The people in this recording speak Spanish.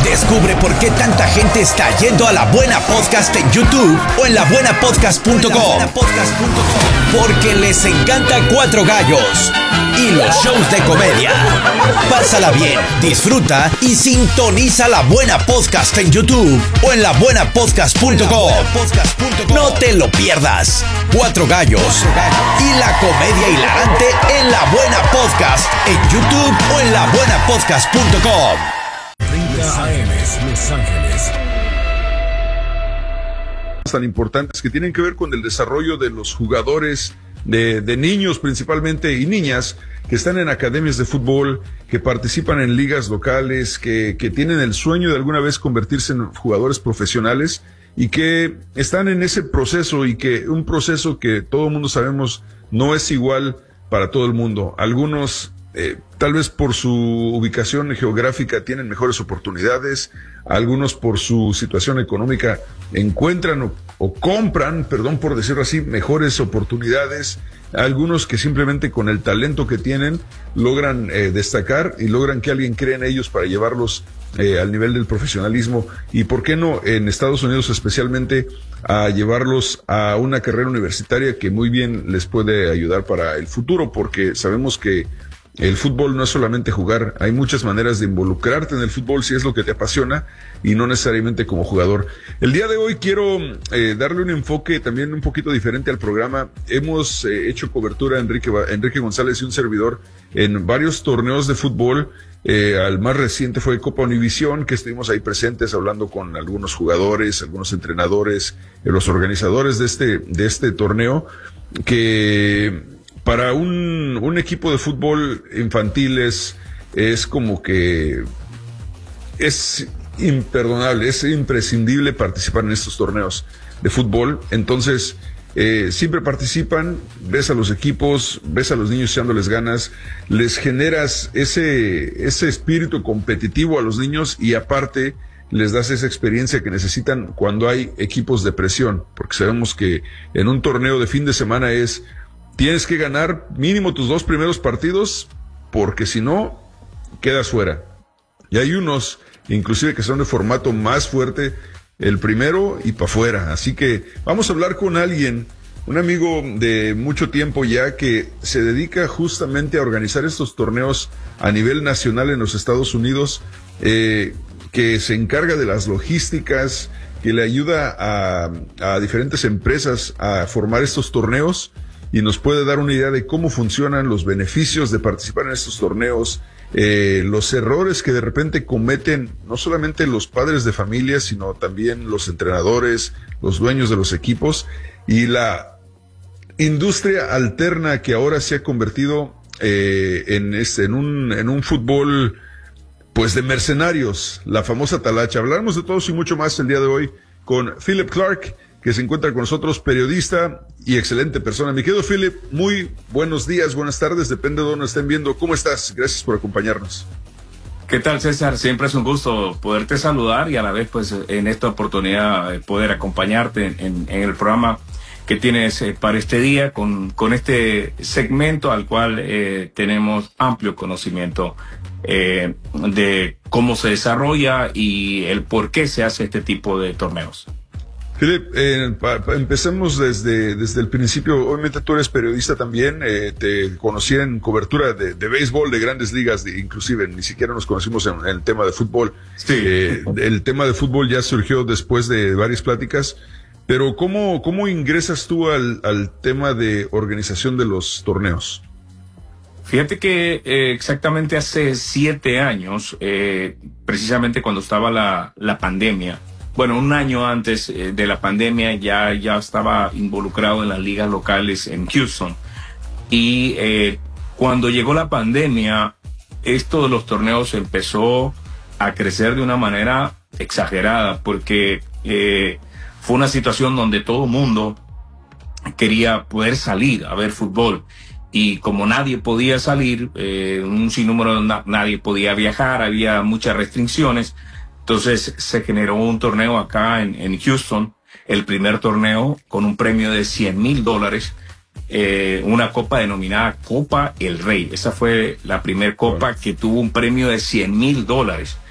Descubre por qué tanta gente está yendo a La Buena Podcast en YouTube o en labuenapodcast.com. Porque les encanta Cuatro Gallos y los shows de comedia. Pásala bien, disfruta y sintoniza La Buena Podcast en YouTube o en labuenapodcast.com. No te lo pierdas. Cuatro Gallos y la comedia hilarante en La Buena Podcast en YouTube o en labuenapodcast.com. 30 AM, Los Ángeles. Tan importantes que tienen que ver con el desarrollo de los jugadores, de niños principalmente y niñas que están en academias de fútbol, que participan en ligas locales, que tienen el sueño de alguna vez convertirse en jugadores profesionales y que están en ese proceso, y que un proceso que todo el mundo sabemos no es igual para todo el mundo. Algunos tal vez por su ubicación geográfica tienen mejores oportunidades, algunos por su situación económica encuentran o compran, perdón por decirlo así, mejores oportunidades, algunos que simplemente con el talento que tienen logran destacar y logran que alguien crea en ellos para llevarlos al nivel del profesionalismo, y por qué no en Estados Unidos especialmente a llevarlos a una carrera universitaria que muy bien les puede ayudar para el futuro, porque sabemos que el fútbol no es solamente jugar, hay muchas maneras de involucrarte en el fútbol si es lo que te apasiona y no necesariamente como jugador. El día de hoy quiero darle un enfoque también un poquito diferente al programa. Hemos hecho cobertura Enrique González y un servidor en varios torneos de fútbol. Al más reciente fue Copa Univisión, que estuvimos ahí presentes hablando con algunos jugadores, algunos entrenadores, los organizadores de este torneo, que para un equipo de fútbol infantiles es como que es imperdonable, es imprescindible participar en estos torneos de fútbol. Entonces, siempre participan, ves a los equipos, ves a los niños echándoles ganas, les generas ese espíritu competitivo a los niños, y aparte les das esa experiencia que necesitan cuando hay equipos de presión, porque sabemos que en un torneo de fin de semana tienes que ganar mínimo tus 2 primeros partidos, porque si no, quedas fuera. Y hay unos, inclusive, que son de formato más fuerte, el primero y para afuera. Así que vamos a hablar con alguien, un amigo de mucho tiempo ya, que se dedica justamente a organizar estos torneos a nivel nacional en los Estados Unidos, que se encarga de las logísticas, que le ayuda a diferentes empresas a formar estos torneos, y nos puede dar una idea de cómo funcionan los beneficios de participar en estos torneos, los errores que de repente cometen no solamente los padres de familia, sino también los entrenadores, los dueños de los equipos, y la industria alterna que ahora se ha convertido en un fútbol pues de mercenarios, la famosa talacha. Hablaremos de todo y mucho más el día de hoy con Philip Clark, que se encuentra con nosotros, periodista y excelente persona. Mi querido Philip, muy buenos días, buenas tardes, depende de dónde estén viendo. ¿Cómo estás? Gracias por acompañarnos. ¿Qué tal, César? Siempre es un gusto poderte saludar y a la vez, pues, en esta oportunidad poder acompañarte en el programa que tienes para este día con este segmento al cual tenemos amplio conocimiento de cómo se desarrolla y el por qué se hace este tipo de torneos. Philip, empecemos desde el principio. Obviamente tú eres periodista también, te conocí en cobertura de béisbol, de grandes ligas, inclusive ni siquiera nos conocimos en el tema de fútbol. Sí. El tema de fútbol ya surgió después de varias pláticas, pero ¿cómo ingresas tú al tema de organización de los torneos? Fíjate que exactamente hace 7 años, precisamente cuando estaba la pandemia, bueno, un año antes de la pandemia ya estaba involucrado en las ligas locales en Houston. Y cuando llegó la pandemia, esto de los torneos empezó a crecer de una manera exagerada, porque fue una situación donde todo el mundo quería poder salir a ver fútbol. Y como nadie podía salir, un sinnúmero nadie podía viajar, había muchas restricciones. Entonces se generó un torneo acá en Houston, el primer torneo con un premio de $100,000, una copa denominada Copa El Rey. Esa fue la primera copa que tuvo un premio de $100,000.